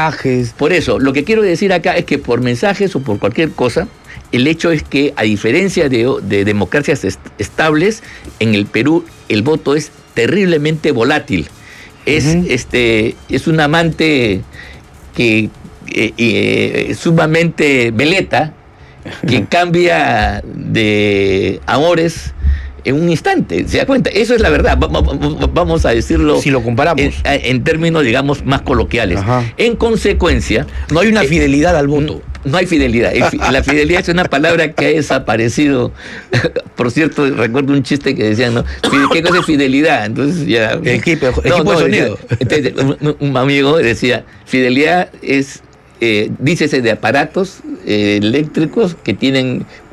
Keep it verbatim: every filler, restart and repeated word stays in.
mensajes. Por eso, lo que quiero decir acá es que por mensajes o por cualquier cosa, el hecho es que, a diferencia de, de democracias est estables, en el Perú el voto es terriblemente volátil. Es, uh-huh. este, es un amante que eh, eh, sumamente veleta, que cambia de amores en un instante, ¿se da cuenta? Eso es la verdad, vamos a decirlo. Si lo comparamos. En, en términos, digamos, más coloquiales. Ajá. En consecuencia... No hay una eh, fidelidad al voto. No, no hay fidelidad. La fidelidad es una palabra que ha desaparecido. Por cierto, recuerdo un chiste que decían, ¿no? ¿Qué cosa es fidelidad? Entonces ya... El equipo, no, equipo no, de sonido. Entonces, un, un amigo decía, fidelidad es... Eh, dícese de aparatos eh, eléctricos que tienen